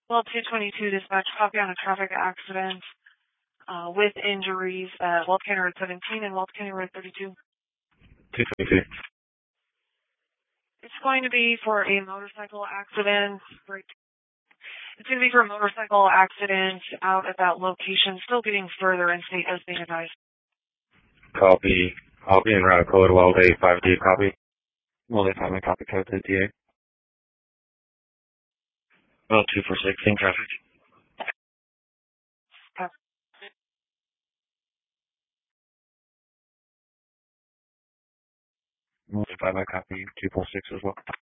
Well, 222 dispatch, copy on a traffic accident with injuries at Weld County Road 17 and Weld County Road 32. 222. It's going to be for a motorcycle accident. It's going to be for a motorcycle accident out at that location, still getting further in state as being advised. Copy. I'll be in route code Weld A5D, copy. Weld A5 copy code to DA. Well, 246 in traffic. Okay. Weld A5 copy 246 as well.